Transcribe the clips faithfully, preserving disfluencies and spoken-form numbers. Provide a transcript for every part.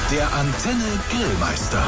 Der Antenne Grillmeister.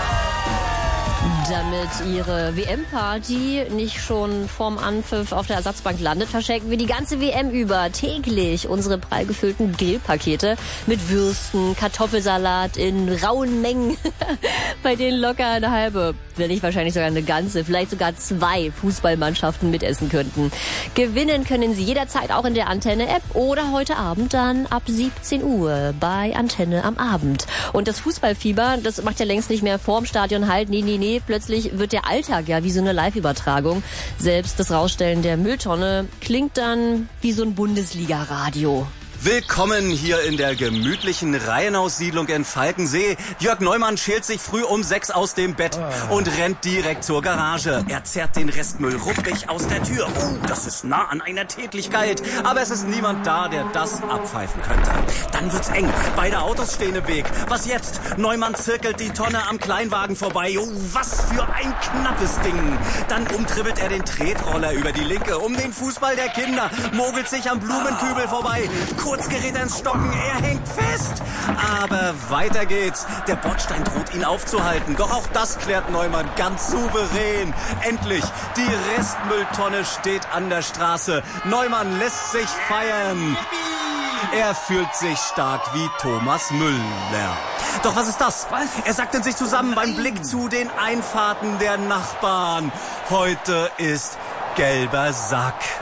Damit Ihre W M-Party nicht schon vorm Anpfiff auf der Ersatzbank landet, verschenken wir die ganze W M über täglich unsere prall gefüllten Grillpakete mit Würsten, Kartoffelsalat in rauen Mengen, bei denen locker eine halbe, wenn nicht wahrscheinlich sogar eine ganze, vielleicht sogar zwei Fußballmannschaften mitessen könnten. Gewinnen können Sie jederzeit auch in der Antenne-App oder heute Abend dann ab siebzehn Uhr bei Antenne am Abend. Und das Fußballfieber, das macht ja längst nicht mehr vorm Stadion halt, nee, nee, nee, plötzlich wird der Alltag ja wie so eine Live-Übertragung. Selbst das Rausstellen der Mülltonne klingt dann wie so ein Bundesliga-Radio. Willkommen hier in der gemütlichen Reihenhaussiedlung in Falkensee. Jörg Neumann schält sich früh um sechs aus dem Bett und rennt direkt zur Garage. Er zerrt den Restmüll ruppig aus der Tür. Oh, das ist nah an einer Tätlichkeit. Aber es ist niemand da, der das abpfeifen könnte. Dann wird's eng. Beide Autos stehen im Weg. Was jetzt? Neumann zirkelt die Tonne am Kleinwagen vorbei. Oh, was für ein knappes Ding. Dann umtribbelt er den Tretroller über die Linke um den Fußball der Kinder, mogelt sich am Blumenkübel vorbei. Kurz gerät er ins Stocken, er hängt fest. Aber weiter geht's. Der Bordstein droht ihn aufzuhalten. Doch auch das klärt Neumann ganz souverän. Endlich, die Restmülltonne steht an der Straße. Neumann lässt sich feiern. Er fühlt sich stark wie Thomas Müller. Doch was ist das? Was? Er sackt in sich zusammen beim Blick zu den Einfahrten der Nachbarn. Heute ist gelber Sack.